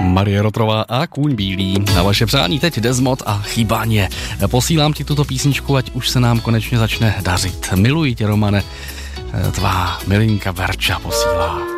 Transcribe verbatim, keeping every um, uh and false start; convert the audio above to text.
Marie Rotrová a Kůň bílý. Na vaše přání teď Desmod a Chýbáně. Posílám ti tuto písničku, ať už se nám konečně začne dařit. Miluji tě, Romane, tvá milinka Verča posílá.